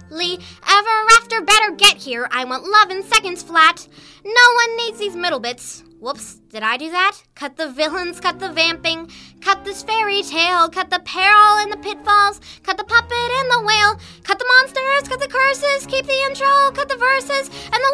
Ever after better get here. I want love in seconds flat. No one needs these middle bits. Whoops, did I do that? Cut the villains, cut the vamping, cut this fairy tale, cut the peril and the pitfalls, cut the puppet and the whale, cut the monsters, cut the curses, keep the intro, cut the verses, and the